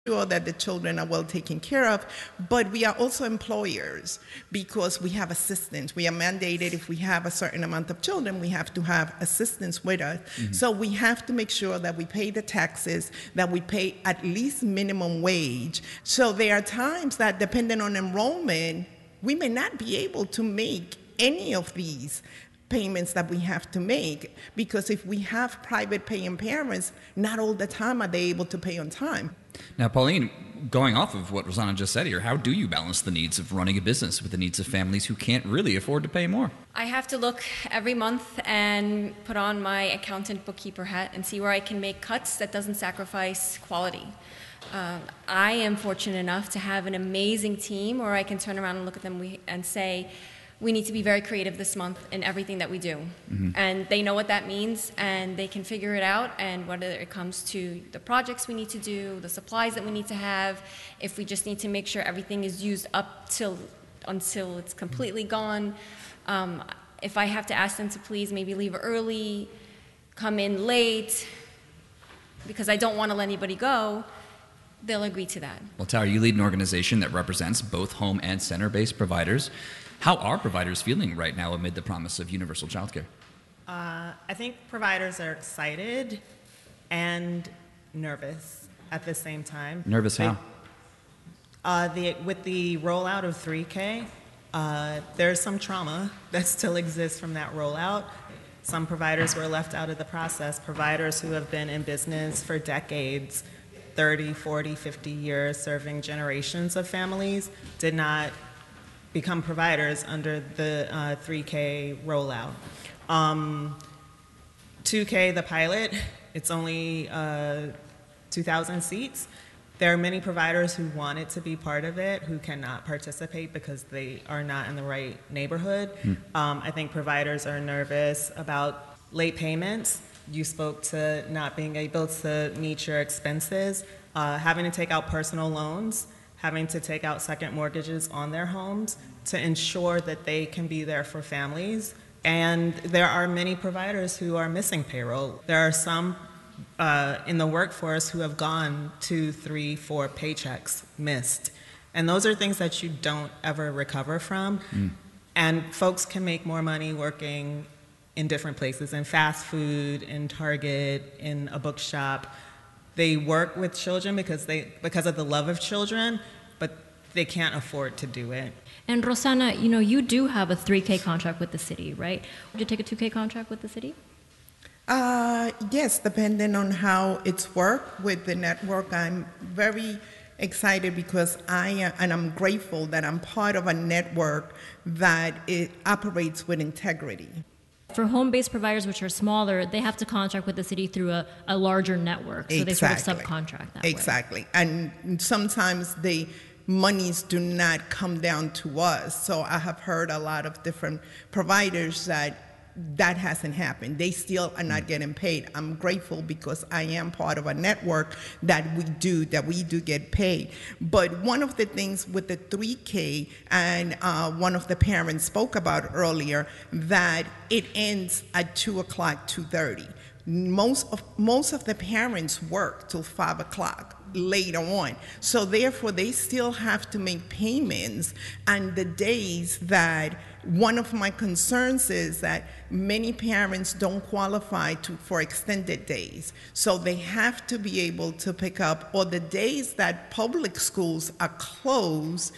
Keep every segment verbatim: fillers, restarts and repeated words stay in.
sure that the children are well taken care of, but we are also employers because we have assistants. We are mandated if we have a certain amount of children, we have to have assistants with us. Mm-hmm. So we have to make sure that we pay the taxes, that we pay at least minimum wage. So there are times that, depending on enrollment, we may not be able to make any of these payments that we have to make, because if we have private paying parents, not all the time are they able to pay on time. Now, Pauline, going off of what Rosanna just said here, how do you balance the needs of running a business with the needs of families who can't really afford to pay more? I have to look every month and put on my accountant bookkeeper hat and see where I can make cuts that doesn't sacrifice quality. Um, I am fortunate enough to have an amazing team where I can turn around and look at them and say, we need to be very creative this month in everything that we do. Mm-hmm. And they know what that means, and they can figure it out. And whether it comes to the projects we need to do, the supplies that we need to have, if we just need to make sure everything is used up till until it's completely gone. Um, if I have to ask them to please maybe leave early, come in late, because I don't want to let anybody go, they'll agree to that. Well, Tara, you lead an organization that represents both home and center-based providers. How are providers feeling right now amid the promise of universal childcare? Uh, I think providers are excited and nervous at the same time. Nervous how? They, uh, the, with the rollout of three K, uh, there's some trauma that still exists from that rollout. Some providers were left out of the process. Providers who have been in business for decades, thirty, forty, fifty years, serving generations of families, did not become providers under the uh, three K rollout. Um, two K, the pilot, it's only uh, two thousand seats. There are many providers who wanted to be part of it who cannot participate because they are not in the right neighborhood. Hmm. Um, I think providers are nervous about late payments. You spoke to not being able to meet your expenses, uh, having to take out personal loans, having to take out second mortgages on their homes to ensure that they can be there for families. And there are many providers who are missing payroll. There are some uh, in the workforce who have gone two, three, four paychecks missed. And those are things that you don't ever recover from. Mm. And folks can make more money working in different places, in fast food, in Target, in a bookshop. They work with children because they because of the love of children, but they can't afford to do it. And Rosanna, you know, you do have a three K contract with the city, right? Would you take a two K contract with the city? Uh, yes, depending on how it's worked with the network. I'm very excited because I am, and I'm grateful that I'm part of a network that it operates with integrity. For home-based providers, which are smaller, they have to contract with the city through a, a larger network, so exactly. they sort of subcontract that Exactly. way. And sometimes the monies do not come down to us. So I have heard a lot of different providers that that hasn't happened. They still are not getting paid. I'm grateful because I am part of a network that we do, that we do get paid. But one of the things with the three K, and uh, one of the parents spoke about earlier, that it ends at two o'clock, two thirty. Most of, most of the parents work till five o'clock later on. So therefore, they still have to make payments. And the days that, one of my concerns is that many parents don't qualify to, for extended days. So they have to be able to pick up, or the days that public schools are closed,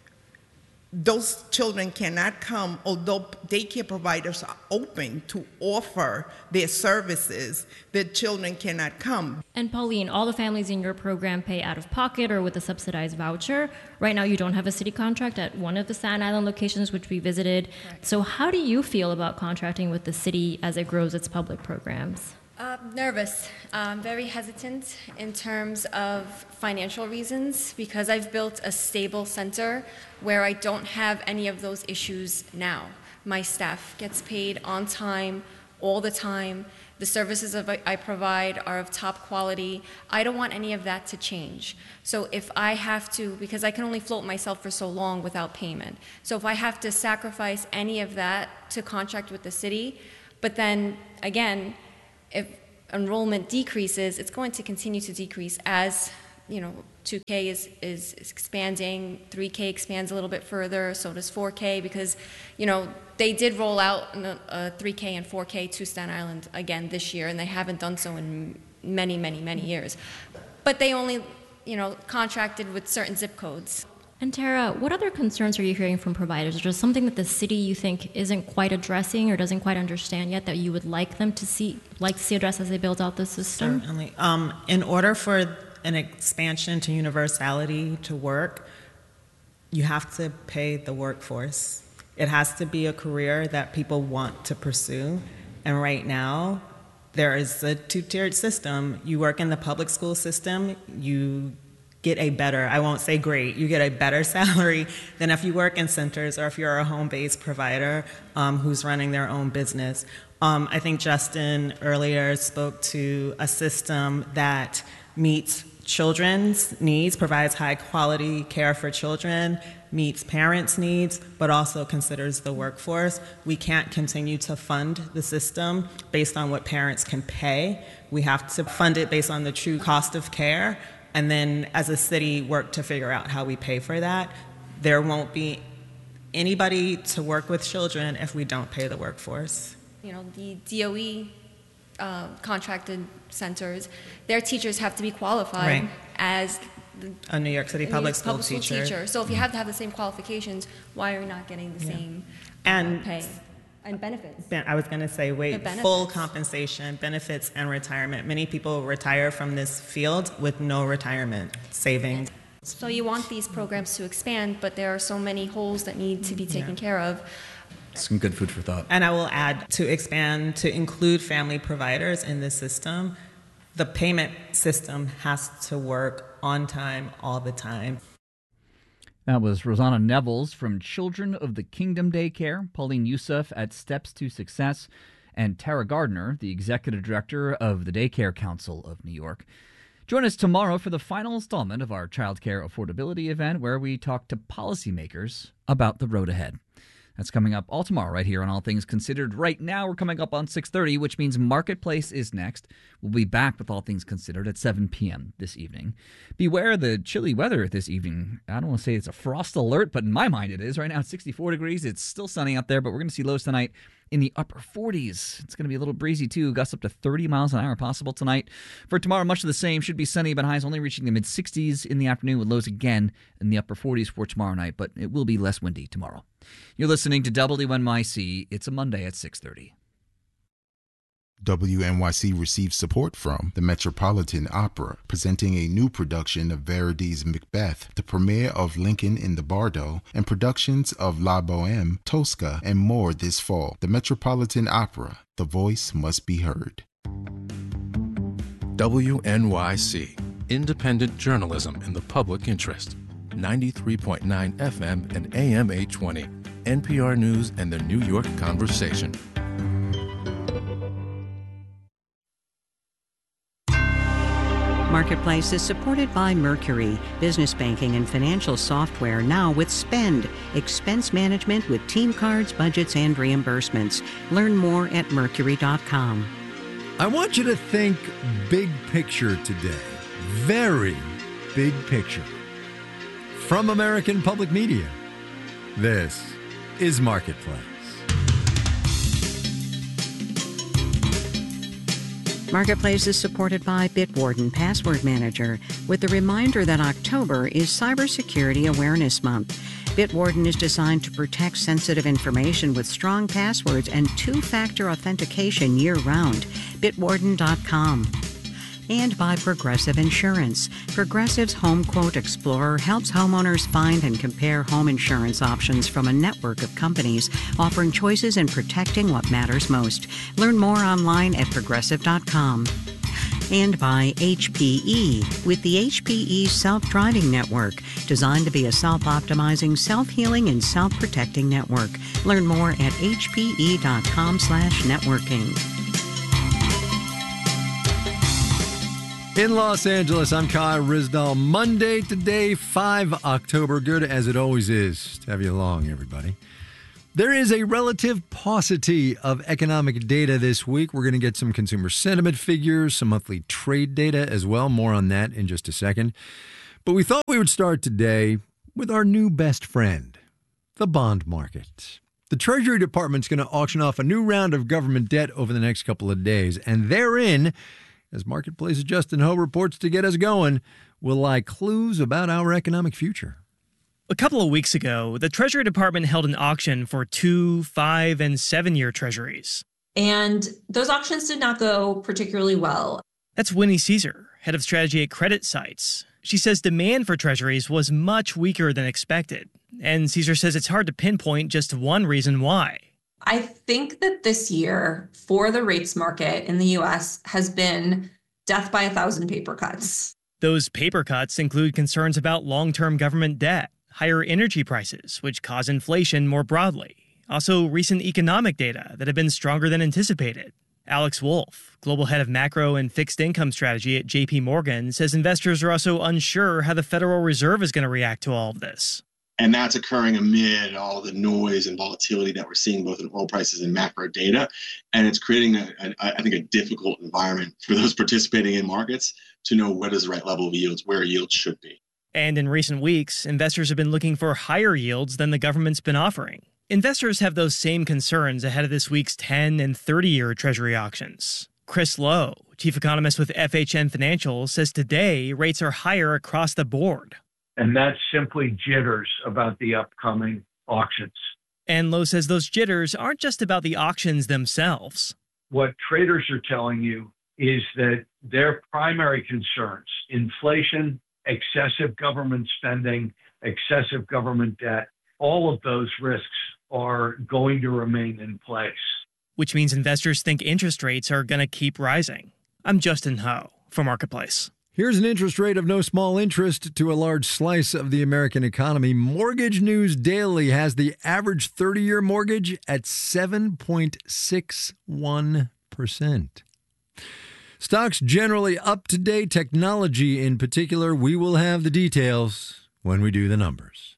those children cannot come, although daycare providers are open to offer their services, the children cannot come. And Pauline, all the families in your program pay out of pocket or with a subsidized voucher. Right now you don't have a city contract at one of the Staten Island locations which we visited. Right. So how do you feel about contracting with the city as it grows its public programs? Uh, nervous. I'm very hesitant in terms of financial reasons because I've built a stable center where I don't have any of those issues now. My staff gets paid on time, all the time. The services of, I provide are of top quality. I don't want any of that to change. So if I have to, because I can only float myself for so long without payment. So if I have to sacrifice any of that to contract with the city, but then again, if enrollment decreases, it's going to continue to decrease as you know, two K is, is, is expanding, three K expands a little bit further, so does four K, because, you know, they did roll out a, a three K and four K to Staten Island again this year, and they haven't done so in many, many, many years. But they only, you know, contracted with certain zip codes. And Tara, what other concerns are you hearing from providers? Is there something that the city you think isn't quite addressing or doesn't quite understand yet that you would like them to see, like to see addressed as they build out the system? Certainly. Um, in order for an expansion to universality to work, you have to pay the workforce. It has to be a career that people want to pursue. And right now, there is a two-tiered system. You work in the public school system, you get a better, I won't say great, you get a better salary than if you work in centers or if you're a home-based provider um, who's running their own business. Um, I think Justin earlier spoke to a system that meets children's needs, provides high-quality care for children, meets parents' needs, but also considers the workforce. We can't continue to fund the system based on what parents can pay. We have to fund it based on the true cost of care, and then as a city work to figure out how we pay for that. There won't be anybody to work with children if we don't pay the workforce. You know, the D O E uh, contracted centers, their teachers have to be qualified Right. as the, A New York City a New public York school public teacher. teacher. So if you have to have the same qualifications, why are we not getting the Yeah. same And uh, pay and benefits? Ben- I was going to say, The wait, benefits. full compensation, benefits, and retirement. Many people retire from this field with no retirement savings. So you want these programs to expand, but there are so many holes that need to be taken care of. Some good food for thought. And I will add, to expand, to include family providers in this system, the payment system has to work on time, all the time. That was Rosanna Nevels from Children of the Kingdom Daycare, Pauline Youssef at Steps to Success, and Tara Gardner, the Executive Director of the Daycare Council of New York. Join us tomorrow for the final installment of our childcare affordability event, where we talk to policymakers about the road ahead. That's coming up all tomorrow right here on All Things Considered. Right now, we're coming up on six thirty, which means Marketplace is next. We'll be back with All Things Considered at seven p.m. this evening. Beware the chilly weather this evening. I don't want to say it's a frost alert, but in my mind it is. Right now it's sixty-four degrees. It's still sunny out there, but we're going to see lows tonight in the upper forties. It's going to be a little breezy, too. Gusts up to thirty miles an hour possible tonight. For tomorrow, much of the same. Should be sunny, but highs only reaching the mid-sixties in the afternoon, with lows again in the upper forties for tomorrow night, but it will be less windy tomorrow. You're listening to W N Y C. It's a Monday at six thirty. W N Y C receives support from the Metropolitan Opera, presenting a new production of Verdi's Macbeth, the premiere of Lincoln in the Bardo, and productions of La Boheme, Tosca, and more this fall. The Metropolitan Opera, the voice must be heard. W N Y C, independent journalism in the public interest. ninety-three point nine F M and A M eight twenty. N P R News and the New York Conversation. Marketplace is supported by Mercury, business banking and financial software, now with Spend, expense management with team cards, budgets, and reimbursements. Learn more at mercury dot com. I want you to think big picture today. Very big picture. From American Public Media, this is Marketplace. Marketplace is supported by Bitwarden Password Manager, with the reminder that October is Cybersecurity Awareness Month. Bitwarden is designed to protect sensitive information with strong passwords and two-factor authentication year-round. Bitwarden dot com. And by Progressive Insurance. Progressive's Home Quote Explorer helps homeowners find and compare home insurance options from a network of companies, offering choices and protecting what matters most. Learn more online at progressive dot com. And by H P E, with the H P E Self-Driving Network, designed to be a self-optimizing, self-healing, and self-protecting network. Learn more at H P E dot com slash networking. In Los Angeles, I'm Kai Rizdal. Monday today, five October. Good as it always is to have you along, everybody. There is a relative paucity of economic data this week. We're going to get some consumer sentiment figures, some monthly trade data as well. More on that in just a second. But we thought we would start today with our new best friend, the bond market. The Treasury Department's going to auction off a new round of government debt over the next couple of days. And therein, as Marketplace's Justin Ho reports to get us going, will lie clues about our economic future. A couple of weeks ago, the Treasury Department held an auction for two, five, and seven-year treasuries. And those auctions did not go particularly well. That's Winnie Caesar, head of strategy at Credit Sites. She says demand for treasuries was much weaker than expected. And Caesar says it's hard to pinpoint just one reason why. I think that this year for the rates market in the U S has been death by a thousand paper cuts. Those paper cuts include concerns about long-term government debt, higher energy prices, which cause inflation more broadly. Also, recent economic data that have been stronger than anticipated. Alex Wolf, global head of macro and fixed income strategy at J P Morgan, says investors are also unsure how the Federal Reserve is going to react to all of this. And that's occurring amid all the noise and volatility that we're seeing both in oil prices and macro data. And it's creating, a, a, I think, a difficult environment for those participating in markets to know what is the right level of yields, where yields should be. And in recent weeks, investors have been looking for higher yields than the government's been offering. Investors have those same concerns ahead of this week's ten and thirty-year Treasury auctions. Chris Lowe, chief economist with F H N Financial, says today rates are higher across the board. And that's simply jitters about the upcoming auctions. And Lowe says those jitters aren't just about the auctions themselves. What traders are telling you is that their primary concerns, inflation, excessive government spending, excessive government debt, all of those risks are going to remain in place. Which means investors think interest rates are going to keep rising. I'm Justin Ho for Marketplace. Here's an interest rate of no small interest to a large slice of the American economy. Mortgage News Daily has the average thirty-year mortgage at seven point six one percent. Stocks generally up to date, technology in particular. We will have the details when we do the numbers.